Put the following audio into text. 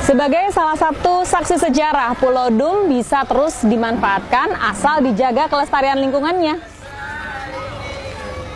Sebagai salah satu saksi sejarah, Pulau Dum bisa terus dimanfaatkan asal dijaga kelestarian lingkungannya.